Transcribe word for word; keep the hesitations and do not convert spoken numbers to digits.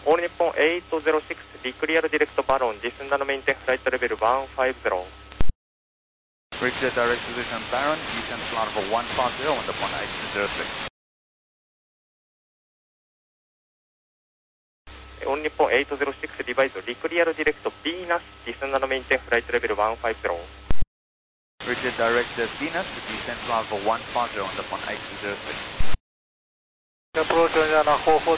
All Nippon eight zero six, declear direct Baron, descend and maintain flight level one five zero. Reach the direct position Baron, descend to level one five zero on the one eight zero six. All Nippon eight zero six, revise, declear direct Venus, descend and maintain flight level one five zero. Reach the direct Venus, descend to level one five zero on the one eight zero six. Approach on four four